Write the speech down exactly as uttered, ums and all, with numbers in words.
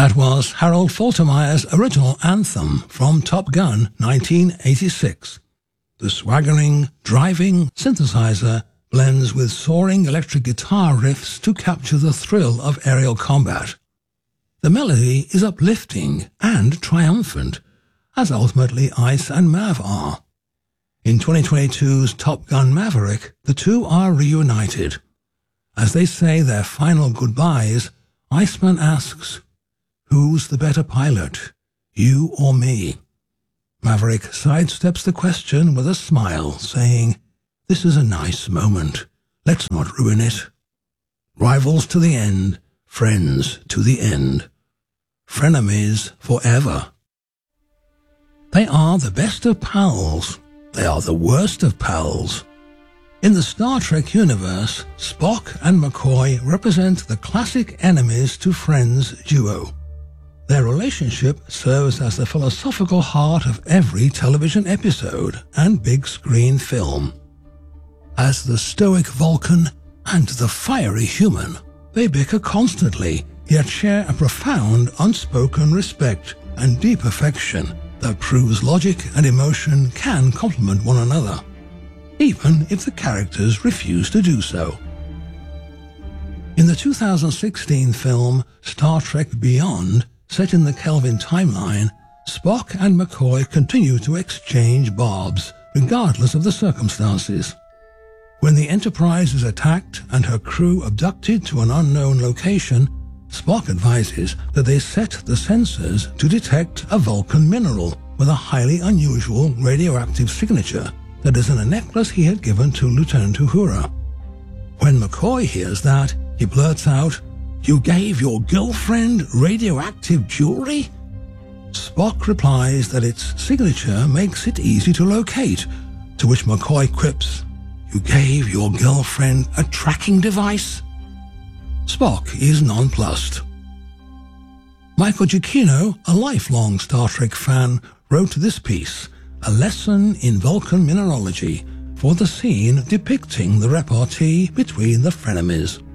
That was Harold Faltermeyer's original anthem from Top Gun nineteen eighty-six. The swaggering, driving synthesizer blends with soaring electric guitar riffs to capture the thrill of aerial combat. The melody is uplifting and triumphant, as ultimately Ice and Mav are. In twenty twenty-two's Top Gun Maverick, the two are reunited. As they say their final goodbyes, Iceman asks, "Who's the better pilot, you or me?" Maverick sidesteps the question with a smile, saying, "This is a nice moment. Let's not ruin it." Rivals to the end, friends to the end. Frenemies forever. They are the best of pals. They are the worst of pals. In the Star Trek universe, Spock and McCoy represent the classic enemies to friends duo. Their relationship serves as the philosophical heart of every television episode and big screen film. As the stoic Vulcan and the fiery human, they bicker constantly, yet share a profound unspoken respect and deep affection that proves logic and emotion can complement one another, even if the characters refuse to do so. In the two thousand sixteen film Star Trek Beyond, set in the Kelvin timeline, Spock and McCoy continue to exchange barbs, regardless of the circumstances. When the Enterprise is attacked and her crew abducted to an unknown location, Spock advises that they set the sensors to detect a Vulcan mineral with a highly unusual radioactive signature that is in a necklace he had given to Lieutenant Uhura. When McCoy hears that, he blurts out, "You gave your girlfriend radioactive jewelry?" Spock replies that its signature makes it easy to locate, to which McCoy quips, "You gave your girlfriend a tracking device?" Spock is nonplussed. Michael Giacchino, a lifelong Star Trek fan, wrote this piece, A Lesson in Vulcan Mineralogy, for the scene depicting the repartee between the frenemies.